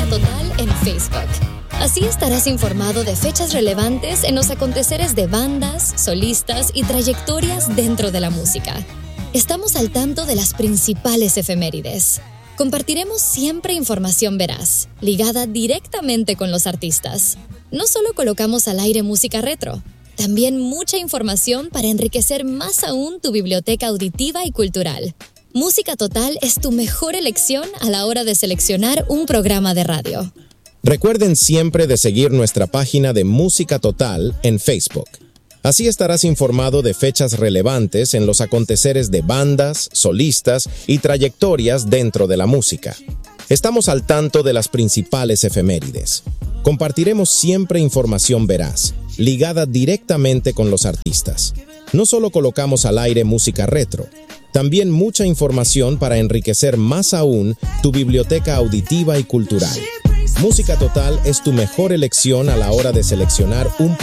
Música Total en Facebook. Así estarás informado de fechas relevantes en los aconteceres de bandas, solistas y trayectorias dentro de la música. Estamos al tanto de las principales efemérides. Compartiremos siempre información veraz, ligada directamente con los artistas. No solo colocamos al aire música retro, también mucha información para enriquecer más aún tu biblioteca auditiva y cultural. Música Total es tu mejor elección a la hora de seleccionar un programa de radio. Recuerden siempre de seguir nuestra página de Música Total en Facebook. Así estarás informado de fechas relevantes en los aconteceres de bandas, solistas y trayectorias dentro de la música. Estamos al tanto de las principales efemérides. Compartiremos siempre información veraz, ligada directamente con los artistas. No solo colocamos al aire música retro, también mucha información para enriquecer más aún tu biblioteca auditiva y cultural. Música Total es tu mejor elección a la hora de seleccionar un